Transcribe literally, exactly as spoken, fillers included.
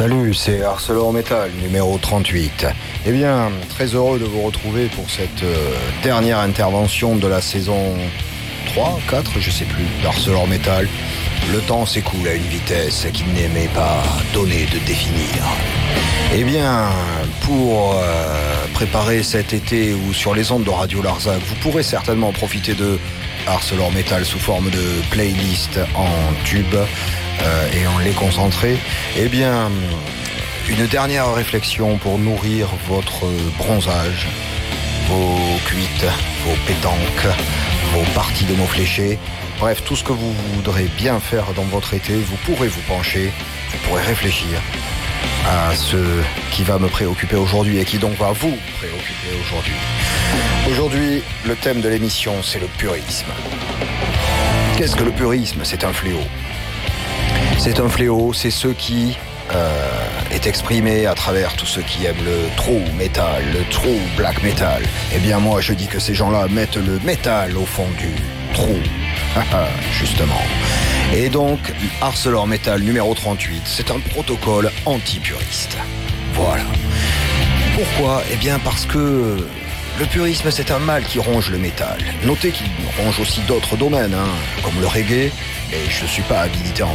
Salut, c'est ArcelorMittal, numéro trente-huit. Eh bien, très heureux de vous retrouver pour cette euh, dernière intervention de la saison trois, quatre, je sais plus, d'ArcelorMittal. Le temps s'écoule à une vitesse qu'il n'aimait pas donner de définir. Eh bien, pour euh, préparer cet été ou sur les ondes de Radio Larzac, vous pourrez certainement profiter de ArcelorMittal sous forme de playlist en tube euh, et en les concentré. Eh bien, une dernière réflexion pour nourrir votre bronzage, vos cuites, vos pétanques, vos parties de mots fléchés. Bref, tout ce que vous voudrez bien faire dans votre été, vous pourrez vous pencher, vous pourrez réfléchir à ce qui va me préoccuper aujourd'hui et qui donc va vous préoccuper aujourd'hui. Aujourd'hui, le thème de l'émission, c'est le purisme. Qu'est-ce que le purisme ? C'est un fléau. C'est un fléau, c'est ce qui euh, est exprimé à travers tous ceux qui aiment le true metal, le true black metal. Eh bien moi, je dis que ces gens-là mettent le métal au fond du trou. Justement. Et donc, ArcelorMittal numéro trente-huit, c'est un protocole anti-puriste. Voilà. Pourquoi ? Eh bien parce que le purisme, c'est un mal qui ronge le métal. Notez qu'il ronge aussi d'autres domaines, hein, comme le reggae, et je ne suis pas habilité à en